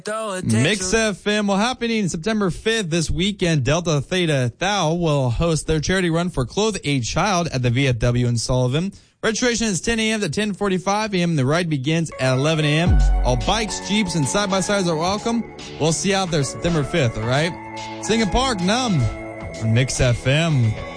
Mix FM. Well, happening September 5th this weekend, Delta Theta Tau will host their charity run for Clothe a Child at the VFW in Sullivan. Registration is 10 a.m. to 10:45 a.m. The ride begins at 11 a.m. All bikes, jeeps, and side-by-sides are welcome. We'll see you out there September 5th, all right? Sing a Park, Numb on Mix FM.